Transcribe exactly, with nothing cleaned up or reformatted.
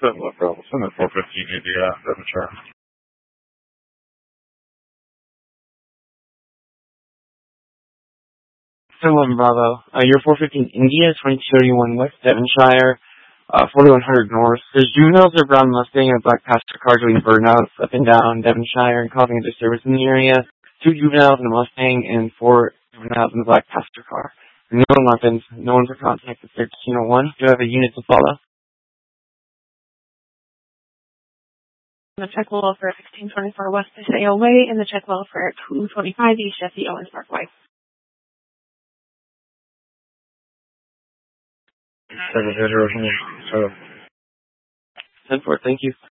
seven left Bravo, send that four fifteen India, Devonshire. seven eleven Bravo. Uh, you're four fifteen India, twenty-two thirty-one West Devonshire, uh, forty-one hundred North. There's juveniles of brown Mustang and a black passenger car doing burnouts up and down Devonshire and causing a disturbance in the area. Two juveniles in a Mustang and four juveniles in the black passenger car. No weapons, no one for contact at thirteen oh one. Do you have a unit to follow? The check will for sixteen twenty-four West Paseo Way and the check will for two twenty-five East Jesse Owens Parkway. Second, zero, zero, ten four, thank you.